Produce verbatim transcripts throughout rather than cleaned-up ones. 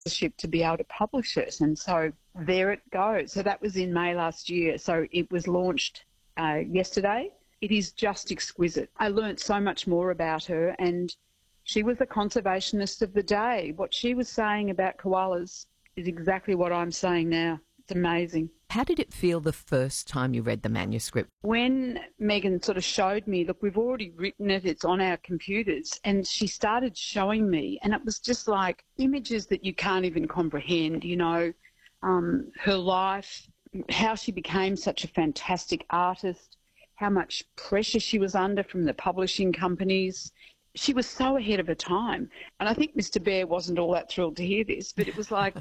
to be able to publish it. And so there it goes. So that was in May last year. So it was launched uh, yesterday. It is just exquisite. I learnt so much more about her, and she was the conservationist of the day. What she was saying about koalas is exactly what I'm saying now. It's amazing. How did it feel the first time you read the manuscript? When Megan sort of showed me, look, we've already written it, it's on our computers, and she started showing me, and it was just like images that you can't even comprehend, you know, um, her life, how she became such a fantastic artist, how much pressure she was under from the publishing companies. She was so ahead of her time. And I think Mister Bear wasn't all that thrilled to hear this, but it was like,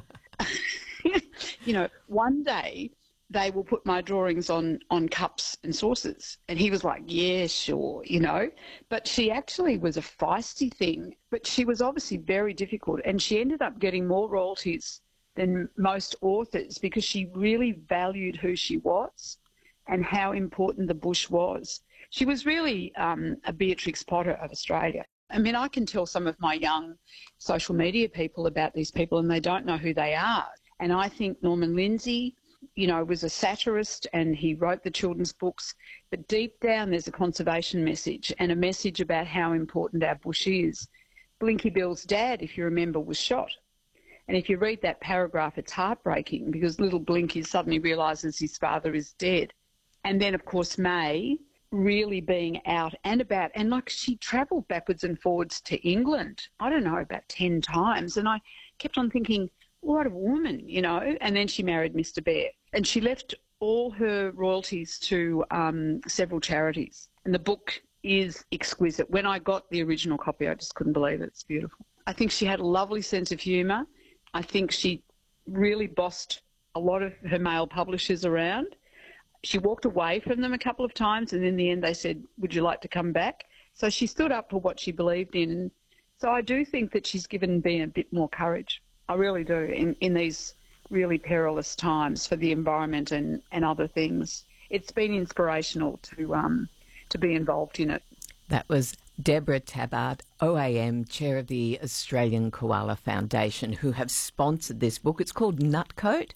you know, one day they will put my drawings on, on cups and saucers. And he was like, yeah, sure, you know. But she actually was a feisty thing, but she was obviously very difficult. And she ended up getting more royalties than most authors because she really valued who she was and how important the bush was. She was really um, a Beatrix Potter of Australia. I mean, I can tell some of my young social media people about these people and they don't know who they are. And I think Norman Lindsay, you know, was a satirist and he wrote the children's books. But deep down there's a conservation message and a message about how important our bush is. Blinky Bill's dad, if you remember, was shot. And if you read that paragraph, it's heartbreaking because little Blinky suddenly realises his father is dead. And then, of course, May really being out and about. And, like, she travelled backwards and forwards to England, I don't know, about ten times. And I kept on thinking, what a woman, you know. And then she married Mister Bear. And she left all her royalties to um, several charities. And the book is exquisite. When I got the original copy, I just couldn't believe it. It's beautiful. I think she had a lovely sense of humour. I think she really bossed a lot of her male publishers around. She walked away from them a couple of times and in the end they said, would you like to come back? So she stood up for what she believed in. And so I do think that she's given me a bit more courage. I really do, in, in these really perilous times for the environment and, and other things. It's been inspirational to um, to be involved in it. That was Deborah Tabart, O A M, Chair of the Australian Koala Foundation, who have sponsored this book. It's called Nutcote,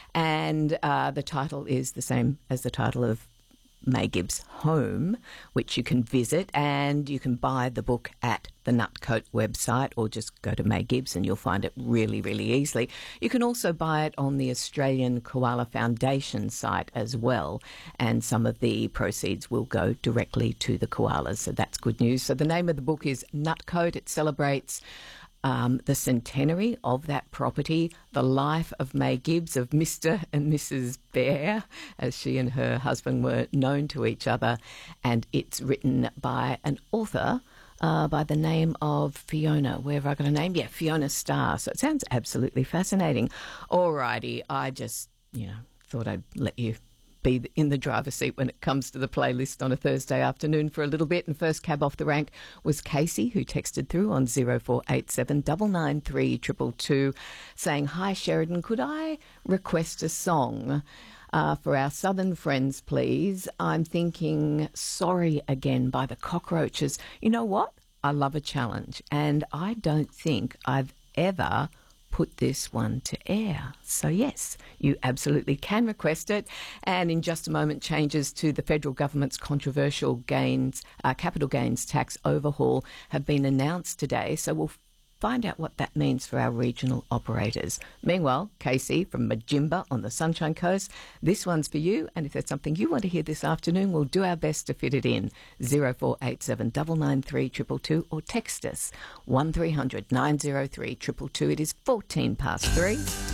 and uh, the title is the same as the title of May Gibbs' home, which you can visit, and you can buy the book at the Nutcote website or just go to May Gibbs and you'll find it really, really easily. You can also buy it on the Australian Koala Foundation site as well, and some of the proceeds will go directly to the koalas, so that's good news. So the name of the book is Nutcote. It celebrates Um, the centenary of that property, the life of May Gibbs, of Mister and Missus Bear, as she and her husband were known to each other, and it's written by an author uh, by the name of Fiona. Where have I got a name? Yeah, Fiona Starr. So it sounds absolutely fascinating. Alrighty, I just, you know, thought I'd let you be in the driver's seat when it comes to the playlist on a Thursday afternoon for a little bit. And first cab off the rank was Casey, who texted through on zero four eight seven nine nine three two two two saying, hi Sheridan, could I request a song uh, for our southern friends, please? I'm thinking Sorry Again by the Cockroaches. You know what? I love a challenge, and I don't think I've ever put this one to air. So yes, you absolutely can request it. And in just a moment, changes to the federal government's controversial gains, uh, capital gains tax overhaul have been announced today. So we'll find out what that means for our regional operators. Meanwhile, Casey from Majimba on the Sunshine Coast, this one's for you. And if there's something you want to hear this afternoon, we'll do our best to fit it in. zero four eight seven nine nine three two two two or text us one three hundred nine oh three two two two. It is fourteen past three.